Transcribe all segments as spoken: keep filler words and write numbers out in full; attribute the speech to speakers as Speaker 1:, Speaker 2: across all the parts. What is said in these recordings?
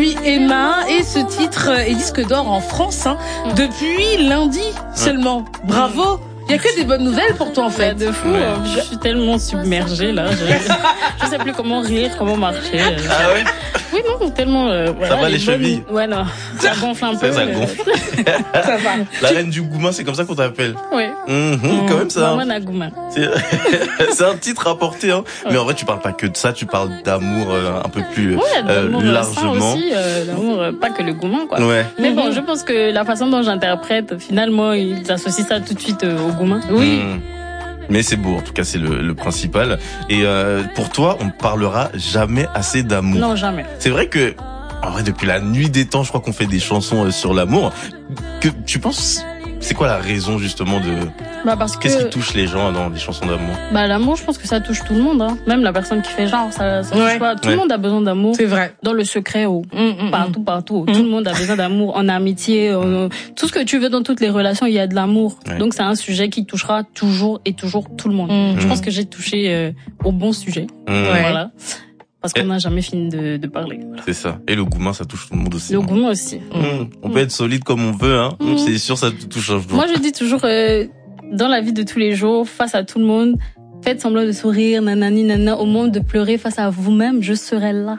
Speaker 1: Aujourd'hui, Emma, et ce titre est disque d'or en France, hein, depuis lundi seulement. Bravo. Il y a que des bonnes nouvelles pour toi, en fait.
Speaker 2: De fou, ouais. Je suis tellement submergée, là. Je, je sais plus comment rire, comment marcher.
Speaker 3: Ah ouais?
Speaker 2: Oui, non, tellement... Euh, voilà,
Speaker 3: ça va les, les chevilles?
Speaker 2: Ouais, non. Ça gonfle un peu.
Speaker 3: Ça, ça gonfle.
Speaker 1: Ça va.
Speaker 3: La reine du Goumin, c'est comme ça qu'on t'appelle?
Speaker 2: Oui.
Speaker 3: Mmh, mmh, quand même, ça.
Speaker 2: Maman la Goumin.
Speaker 3: C'est un titre rapporté, hein. Ouais. Mais en vrai, tu parles pas que de ça, tu parles d'amour euh, un peu plus
Speaker 2: ouais,
Speaker 3: euh, largement.
Speaker 2: aussi, euh, l'amour, euh, pas que le Goumin, quoi.
Speaker 3: Ouais.
Speaker 2: Mais bon, je pense que la façon dont j'interprète, finalement, ils associent ça tout de suite euh, au Goumin.
Speaker 1: Oui.
Speaker 3: Mmh. Mais c'est beau, en tout cas, c'est le, le principal. Et euh, pour toi, on ne parlera jamais assez d'amour.
Speaker 2: Non, jamais.
Speaker 3: C'est vrai que, en vrai, depuis la nuit des temps, je crois qu'on fait des chansons sur l'amour. Que tu penses, c'est quoi la raison justement de
Speaker 2: bah parce
Speaker 3: qu'est-ce
Speaker 2: que...
Speaker 3: qui touche les gens dans des chansons d'amour?
Speaker 2: Bah l'amour, je pense que ça touche tout le monde, hein. Même la personne qui fait genre, ça, ça
Speaker 1: ouais.
Speaker 2: touche pas. Tout
Speaker 3: ouais.
Speaker 2: le monde a besoin d'amour.
Speaker 1: C'est vrai.
Speaker 2: Dans le secret, ou
Speaker 1: mmh, mmh,
Speaker 2: partout, partout.
Speaker 1: mmh.
Speaker 2: Tout le monde a besoin d'amour, en amitié, euh, tout ce que tu veux dans toutes les relations, il y a de l'amour.
Speaker 3: Ouais.
Speaker 2: Donc c'est un sujet qui touchera toujours et toujours tout le monde. Mmh. Je pense que j'ai touché euh, au bon sujet.
Speaker 3: Mmh.
Speaker 1: Ouais.
Speaker 2: Voilà. Parce qu'on n'a jamais fini de, de parler. Voilà.
Speaker 3: C'est ça. Et le Goumin, ça touche tout le monde aussi.
Speaker 2: Le Goumin aussi.
Speaker 3: Mmh. On peut être solide comme on veut, hein. Mmh. C'est sûr, ça te touche un jour.
Speaker 2: Moi, je dis toujours, euh, dans la vie de tous les jours, face à tout le monde, faites semblant de sourire, nanani, nanana, au moment de pleurer face à vous-même, je serai là.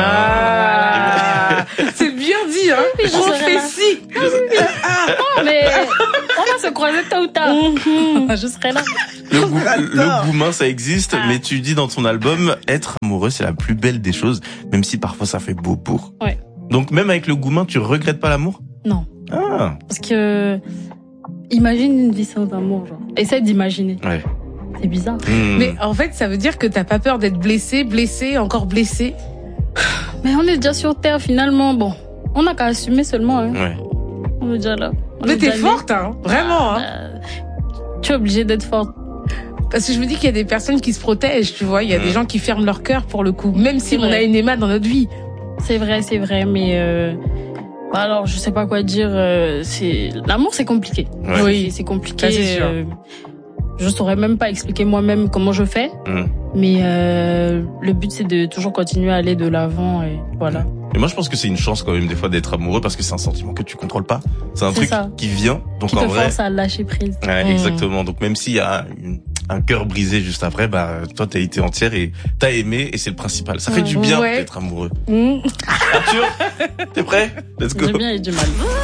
Speaker 1: Ah, c'est bien dit, hein.
Speaker 2: Oui,
Speaker 1: prophétie.
Speaker 2: Ah, non, mais on va se croiser tôt ou tard. Mm-hmm. Je serai là.
Speaker 3: Le, gou le Goumin, ça existe, ah. mais tu dis dans ton album, être amoureux, c'est la plus belle des choses, même si parfois ça fait beau pour.
Speaker 2: Ouais.
Speaker 3: Donc même avec le Goumin, tu regrettes pas l'amour?
Speaker 2: Non.
Speaker 3: Ah.
Speaker 2: Parce que, imagine une vie sans amour, genre. Essaie d'imaginer.
Speaker 3: Ouais.
Speaker 2: C'est bizarre.
Speaker 3: Mmh.
Speaker 1: Mais en fait, ça veut dire que t'as pas peur d'être blessé, blessé, encore blessé.
Speaker 2: Mais on est déjà sur Terre, finalement. Bon, on n'a qu'à assumer seulement, hein.
Speaker 3: Ouais.
Speaker 2: On est déjà là. On
Speaker 1: Mais t'es forte, hein. Vraiment, hein.
Speaker 2: Euh, tu es obligée d'être forte.
Speaker 1: Parce que je me dis qu'il y a des personnes qui se protègent, tu vois. Il y a mmh. des gens qui ferment leur cœur pour le coup. Même si on a une Emma dans notre vie.
Speaker 2: C'est vrai, c'est vrai, mais euh... bah alors je sais pas quoi dire. Euh, c'est l'amour, c'est compliqué.
Speaker 3: Ouais.
Speaker 2: Oui, c'est compliqué.
Speaker 1: Ça, c'est sûr.
Speaker 2: Euh... Je saurais même pas expliquer moi-même comment je fais,
Speaker 3: mmh.
Speaker 2: mais euh, le but c'est de toujours continuer à aller de l'avant et voilà.
Speaker 3: Et moi je pense que c'est une chance quand même des fois d'être amoureux parce que c'est un sentiment que tu contrôles pas. C'est un truc
Speaker 2: ça.
Speaker 3: qui vient. Donc
Speaker 2: qui
Speaker 3: en
Speaker 2: te
Speaker 3: vrai.
Speaker 2: force à lâcher prise.
Speaker 3: Ouais,
Speaker 1: mmh.
Speaker 3: exactement. Donc même s'il y a une, un cœur brisé juste après, bah toi t'as été entière et t'as aimé et c'est le principal. Ça fait du bien
Speaker 1: ouais.
Speaker 3: d'être amoureux.
Speaker 1: Mmh.
Speaker 3: Arthur, t'es prêt? Let's go.
Speaker 2: J'ai bien et du mal.